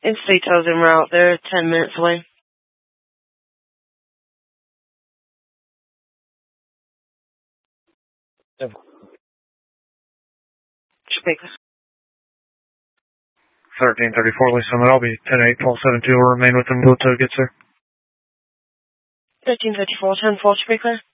Instato's en route. They're 10 minutes away. Jamaica. 1334 Lee Summit. I'll be 10-8, 1272. Will remain with them until it gets there. 1334, 10-4, Jamaica.